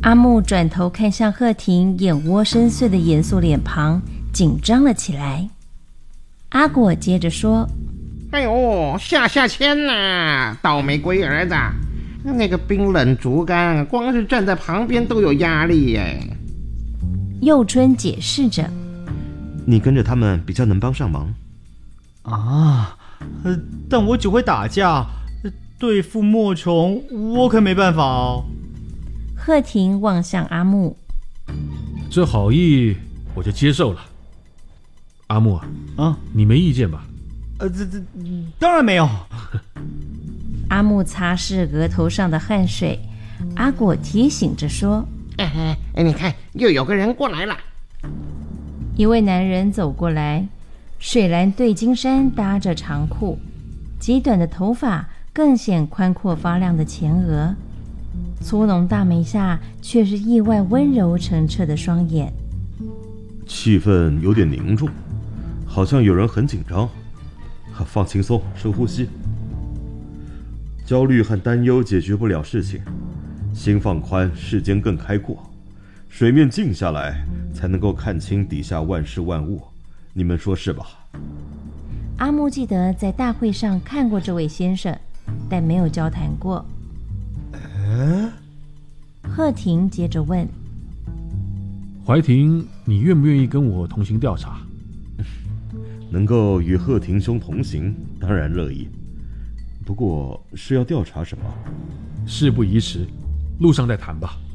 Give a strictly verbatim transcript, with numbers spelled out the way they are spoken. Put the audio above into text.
阿木转头看向贺婷眼窝深邃的严肃脸庞，紧张了起来。阿果接着说： 哎呦，下下签呐，倒霉龟儿子，那个冰冷竹竿光是站在旁边都有压力耶。 佑春解释着： 你跟着他们比较能帮上忙啊，呃，但我只会打架，对付莫琼我可没办法哦。 贺婷望向阿木： 这好意我就接受了。阿木啊， 啊， 你没意见吧？ 呃，这这当然没有。 阿木擦拭额头上的汗水，阿果提醒着说： 哎哎，你看，又有个人过来了。 一位男人走过来，水蓝对襟衫搭着长裤，极短的头发更显宽阔发亮的前额，粗浓大眉下却是意外温柔澄澈的双眼。 气氛有点凝重，好像有人很紧张。放轻松，深呼吸。焦虑和担忧解决不了事情，心放宽，世间更开阔。水面静下来，才能够看清底下万事万物。你们说是吧？ 阿木记得在大会上看过这位先生，但没有交谈过。 哎， 贺婷接着问： 怀婷，你愿不愿意跟我同行调查？ 能够与贺廷兄同行，当然乐意。不过是要调查什么？ 事不宜迟，路上再谈吧。